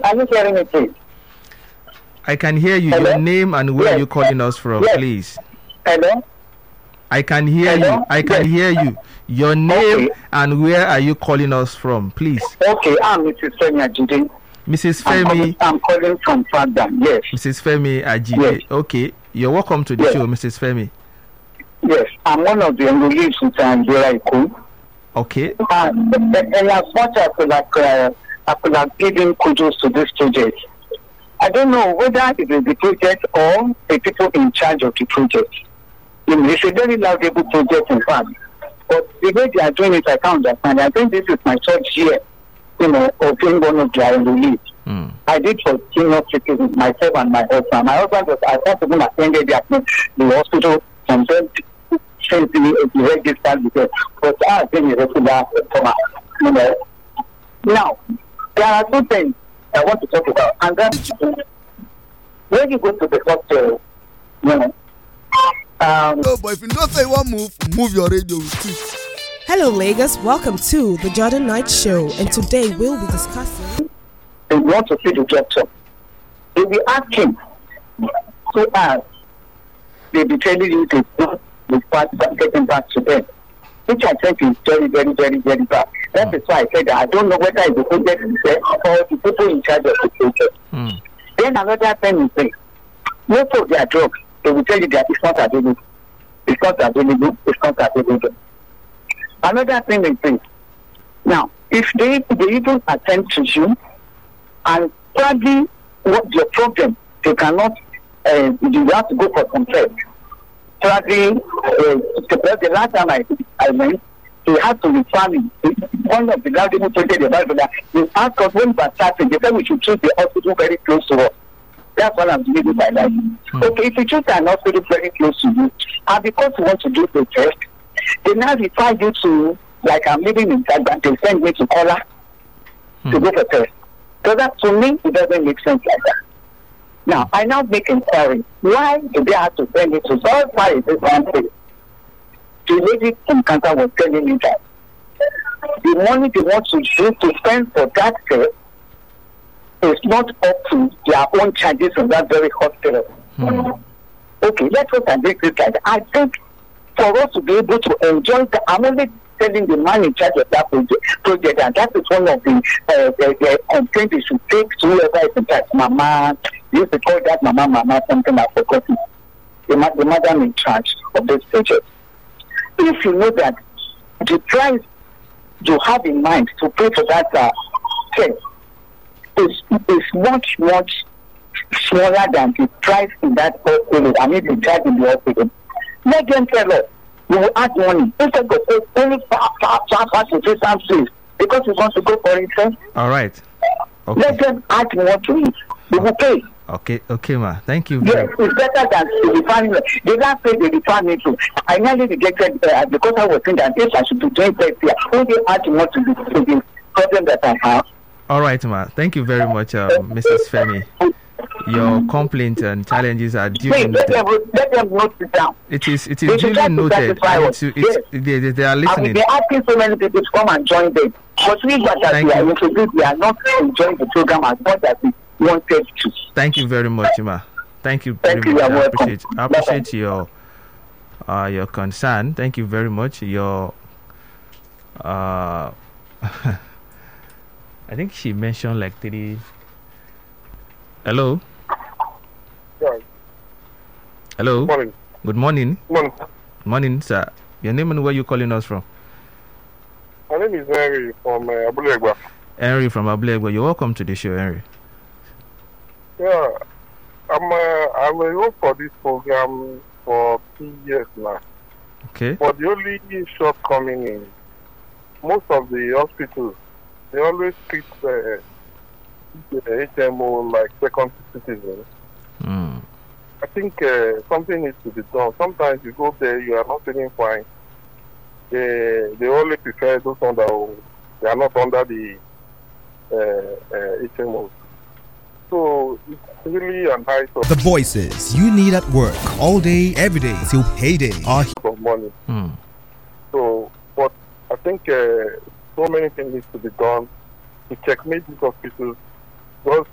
Are you hearing me, please? I can hear you. Hello? Your name and where are you calling us from, please? Hello? I can hear Hello? you. I can hear you. Your name and where are you calling us from, please? Okay, I'm Mrs. Femi Ajide. Mrs. Femi. I'm calling from Fagba, yes. Mrs. Femi Ajide. Yes. Okay, you're welcome to the show, Mrs. Femi. Yes, I'm one of the enrollees in Nigeria. Okay. And as much as I could have given kudos to this project, I don't know whether it is the project or the people in charge of the project. It's a very laudable project, in fact. But the way they are doing it, I can't understand. I think this is my third year, of being one of their enrollees. I did for senior citizens, myself and my husband. My husband was, I thought even attended the hospital and then sent me a registered because, but I have been a regular customer. Now, there are two things I want to talk about, and that's when you go to the hospital, no, but if you don't say one move your radio with it. Hello, Lagos. Welcome to the Jordan Knight Show, and today we'll be discussing. They want to see the doctor. They'll be asking to ask. They'll be telling you to do the part getting back to them, which I think is very, very, very, very bad. That is why I said that I don't know whether it's the project is there or the people in charge of the project. Then another thing is this. Most of their drugs, they will tell you that it's not available. It's not available. It's not available. Another thing is this. Now, if they even attend to you, and probably what your problem, they cannot, you have to go for some tests. Probably, the last time I went, they had to refer me. One of the laudable projects about that, they asked us when we were starting, they said we should choose the hospital very close to us. That's what I'm doing with my life. Okay, if you choose an hospital very close to you, and because you want to do the test, they now refer you to, like I'm living in Tagba, they send me to Kola to go for test. So that, to me, it doesn't make sense like that. Now, I now make inquiry. Why do they have to send me to so far is this one thing? The lady from Canada was telling me that the money they want to use to spend for that test is not up to their own charges in that very hospital. Okay, let us agree this like that. I think for us to be able to enjoy the, I'm only telling the man in charge of that project, and that is one of the complaints they should take to whoever is in charge. Mama, they used to call that Mama, something I've forgotten. The madam in charge of this project. If you know that the price you have in mind to pay for that test is much, much smaller than the price in that hospital, I mean the charge in the hospital, let them tell us. We will add money. Instead of only far to do something because we want to go for it. All right. Okay. Let them add more to it. We will pay. Okay, ma. Thank you. Yes, it's better than the refining. They don't pay the refining too. I nearly rejected because I was thinking that if I should be doing that here, only add more to the problem that I have. All right, ma. Thank you very much, Mrs. Femi. Your complaints and challenges are duly noted. Let them note it down. It is duly noted. They are listening. They're asking so many people to come and join them. But we are not enjoying the program as much as we wanted to. Thank you very much, ma. Thank you very much. I appreciate your concern. Thank you very much. Your I think she mentioned like 3. Hello. Yeah. Hello. Morning. Good morning. Morning. Morning, sir. Your name and where you calling us from? My name is Henry from Abulegba. Henry from Abulegba. You're welcome to the show, Henry. Yeah, I'm a host for this program for 2 years now. Okay. But the only shortcoming is most of the hospitals, they always treat the HMO like second citizens. I think something needs to be done. Sometimes you go there, you are not feeling fine. They only prefer those that they are not under the HMOs. So it's really an high source. The voices you need at work all day, every day till payday are of money. So, but I think so many things need to be done to checkmate these hospitals. Because